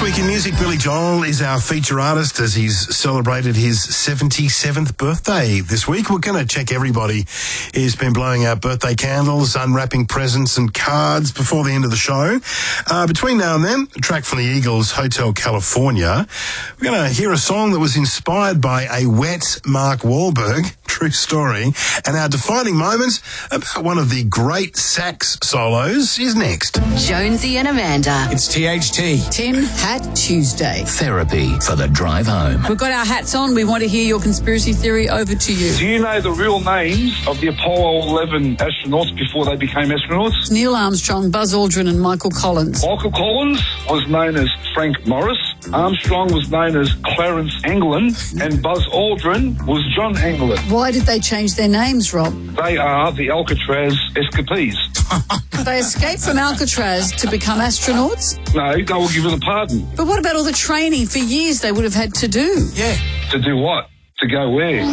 This week in music, Billy Joel is our feature artist as he's celebrated his 77th birthday this week. We're going to check everybody who's been blowing out birthday candles, unwrapping presents and cards before the end of the show. Between now and then, a track from the Eagles, Hotel California. We're going to hear a song that was inspired by a wet Mark Wahlberg, true story. And our defining moment about one of the great sax solos is next. Jonesy and Amanda. It's THT. Tim Hat Tuesday. Therapy for the drive home. We've got our hats on. We want to hear your conspiracy theory. Over to you. Do you know the real names of the Apollo 11 astronauts before they became astronauts? Neil Armstrong, Buzz Aldrin and Michael Collins. Michael Collins was known as Frank Morris. Armstrong was known as Clarence Anglin. And Buzz Aldrin was John Anglin. Why did they change their names, Rob? They are the Alcatraz escapees. They escaped from Alcatraz to become astronauts? No, they will give them a pardon. But what about all the training for years they would have had to do? Yeah. To do what? To go where?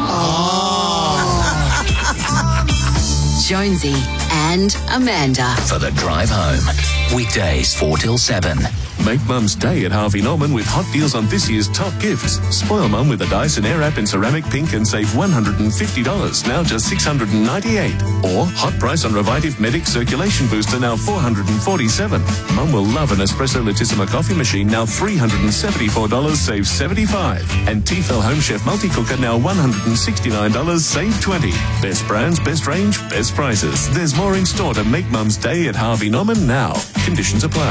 Jonesy and Amanda. For the drive home. Weekdays 4 till 7. Make Mum's Day at Harvey Norman with hot deals on this year's top gifts. Spoil Mum with a Dyson Airwrap in ceramic pink and save $150, now just $698. Or hot price on Revitive Medic Circulation Booster, now $447. Mum will love an Espresso Latissima coffee machine, now $374, save $75. And Tefal Home Chef Multi-Cooker, now $169, save $20. Best brands, best range, best prices. There's more in store to make Mum's Day at Harvey Norman now. Conditions apply.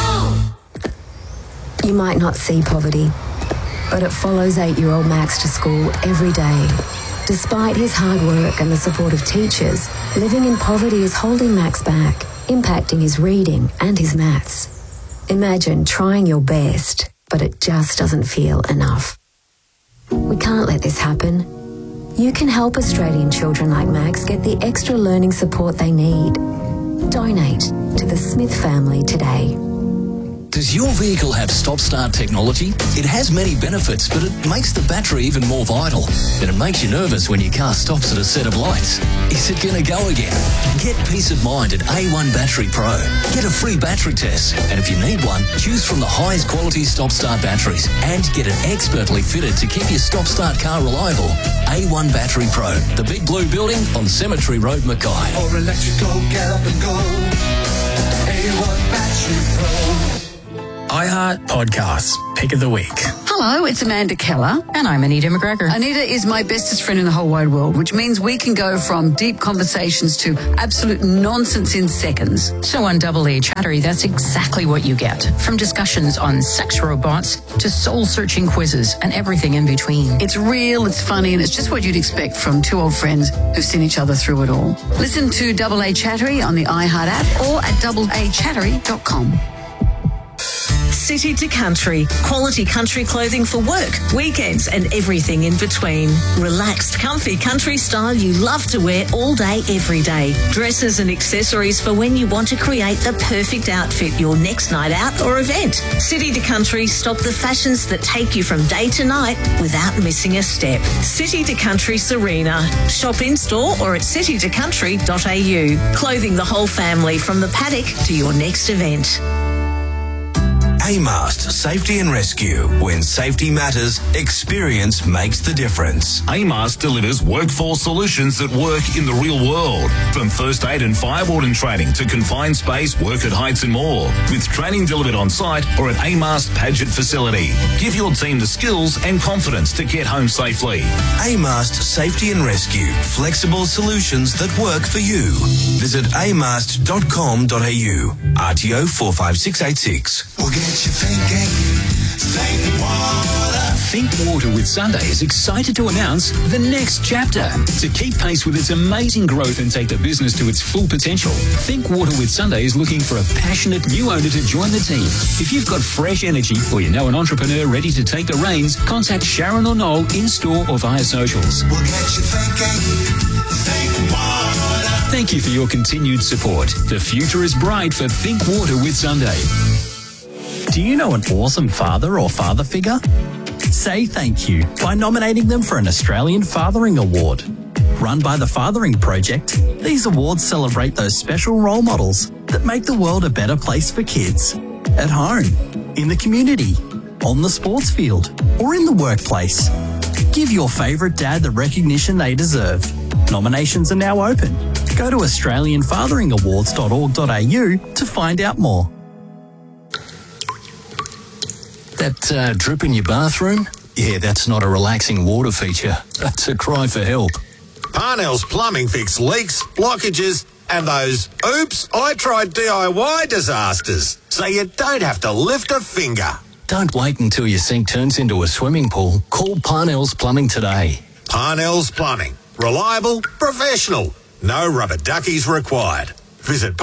You might not see poverty, but it follows 8-year-old Max to school every day. Despite his hard work and the support of teachers, living in poverty is holding Max back, impacting his reading and his maths. Imagine trying your best, but it just doesn't feel enough. We can't let this happen. You can help Australian children like Max get the extra learning support they need. Donate to the Smith family today. Does your vehicle have stop-start technology? It has many benefits, but it makes the battery even more vital. And it makes you nervous when your car stops at a set of lights. Is it going to go again? Get peace of mind at A1 Battery Pro. Get a free battery test. And if you need one, choose from the highest quality stop-start batteries and get it expertly fitted to keep your stop-start car reliable. A1 Battery Pro, the big blue building on Cemetery Road, Mackay. Or electrical, get up and go. A1 Battery Pro. iHeart Podcasts, Pick of the Week. Hello, it's Amanda Keller. And I'm Anita McGregor. Anita is my bestest friend in the whole wide world, which means we can go from deep conversations to absolute nonsense in seconds. So on Double A Chattery, that's exactly what you get. From discussions on sex robots to soul-searching quizzes and everything in between. It's real, it's funny, and it's just what you'd expect from two old friends who've seen each other through it all. Listen to Double A Chattery on the iHeart app or at doubleachattery.com. City to Country, quality country clothing for work, weekends and everything in between. Relaxed, comfy country style you love to wear all day, every day. Dresses and accessories for when you want to create the perfect outfit your next night out or event. City to Country stock the fashions that take you from day to night without missing a step. City to Country Serena. Shop in store or at citytocountry.au. Clothing the whole family from the paddock to your next event. AMAST Safety and Rescue. When safety matters, experience makes the difference. AMAST delivers workforce solutions that work in the real world. From first aid and fire warden training to confined space, work at heights and more. With training delivered on site or at AMAST Paget facility. Give your team the skills and confidence to get home safely. AMAST Safety and Rescue. Flexible solutions that work for you. Visit amast.com.au. RTO 45686. We'll get you thinking. Think water. Think Water with Sunday is excited to announce the next chapter. To keep pace with its amazing growth and take the business to its full potential, Think Water with Sunday is looking for a passionate new owner to join the team. If you've got fresh energy or you know an entrepreneur ready to take the reins, contact Sharon or Noel in store or via socials. We'll get you thinking. Think water. Thank you for your continued support. The future is bright for Think Water with Sunday. Do you know an awesome father or father figure? Say thank you by nominating them for an Australian Fathering Award. Run by the Fathering Project, these awards celebrate those special role models that make the world a better place for kids. at home, in the community, on the sports field, or in the workplace. Give your favourite dad the recognition they deserve. Nominations are now open. Go to australianfatheringawards.org.au to find out more. That drip in your bathroom? Yeah, that's not a relaxing water feature. That's a cry for help. Parnell's Plumbing fix leaks, blockages, and those oops, I tried DIY disasters, so you don't have to lift a finger. Don't wait until your sink turns into a swimming pool. Call Parnell's Plumbing today. Parnell's Plumbing. Reliable, professional. No rubber duckies required. Visit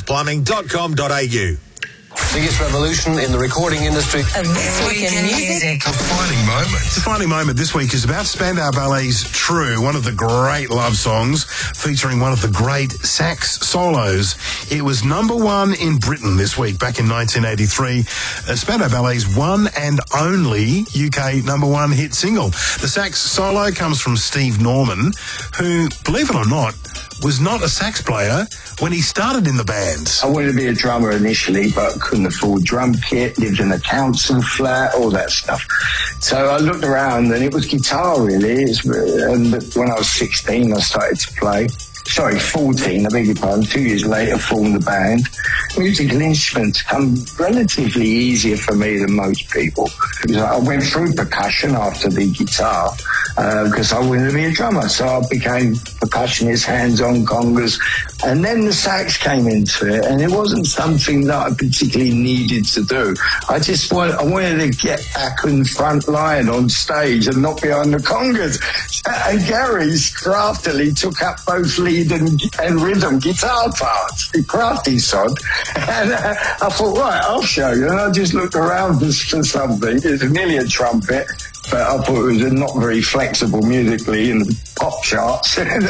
parnellsplumbing.com.au. Biggest revolution in the recording industry. And this week in music. Defining moment. Defining moment this week is about Spandau Ballet's True, one of the great love songs featuring one of the great sax solos. It was number one in Britain this week, back in 1983. Spandau Ballet's one and only UK number one hit single. The sax solo comes from Steve Norman, who, believe it or not, was not a sax player when he started in the band. I wanted to be a drummer initially, but couldn't afford drum kit, lived in a council flat, all that stuff. So I looked around and it was guitar really. And when I was 16, I started to play. 14, I beg your pardon, 2 years later formed the band. Musical instruments come relatively easier for me than most people. I went through percussion after the guitar because I wanted to be a drummer. So I became percussionist, hands-on congas, and then the sax came into it, and it wasn't something that I particularly needed to do. I wanted to get back in front line on stage and not behind the congas. And Gary craftily took up both lead and rhythm guitar parts, the crafty sod. And I thought, right, I'll show you. And I just looked around for something. It's nearly a trumpet, but I thought it was not very flexible musically in the pop charts. and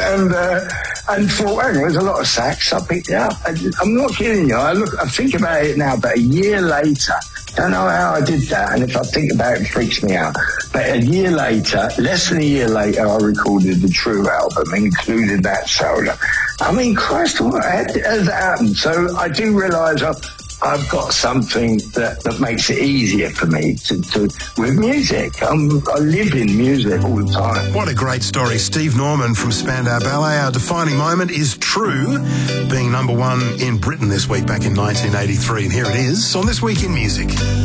thought, hang on, there's a lot of sax. I picked it up. I'm not kidding you. I think about it now, but a year later, I don't know how I did that, and if I think about it, it freaks me out. But a year later, less than a year later, I recorded the True album, included that solo. I mean, Christ, what has happened? So I do realise I've got something that makes it easier for me to with music. I live in music all the time. What a great story. Steve Norman from Spandau Ballet. Our defining moment is True, being number one in Britain this week back in 1983. And here it is on This Week in Music.